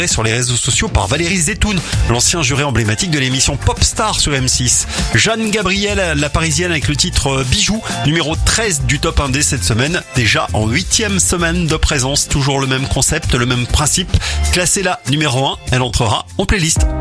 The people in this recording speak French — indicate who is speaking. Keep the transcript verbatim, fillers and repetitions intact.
Speaker 1: sur les réseaux sociaux par Valérie Zetoun, l'ancien juré emblématique de l'émission Popstar sur M six. Jeanne Gabrielle, la parisienne avec le titre Bijoux, numéro treize du top indé cette semaine, déjà en huitième semaine de présence, toujours le même concept, le même principe. Classée là, numéro un, elle entrera en playlist.